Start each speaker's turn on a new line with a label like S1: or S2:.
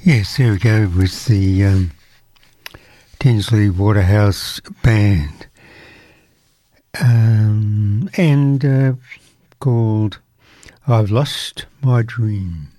S1: Yes, there we go with the Tinsley Waterhouse Band, and called I've Lost My Dream.